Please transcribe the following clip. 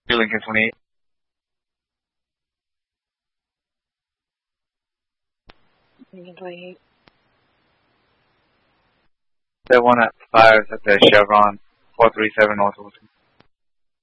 Lincoln 28. Lincoln 28. That one at 5 at the Chevron, 437 North Wilson.